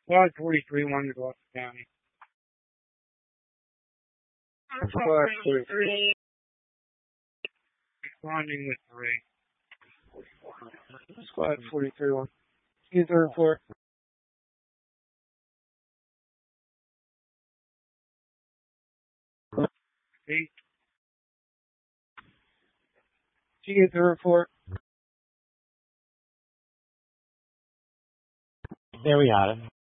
Squad 43 wanted to go up the county. Squad 43. Responding with 3. Squad 43 1. See you 3rd floor. See? See you 3rd floor. There we got it.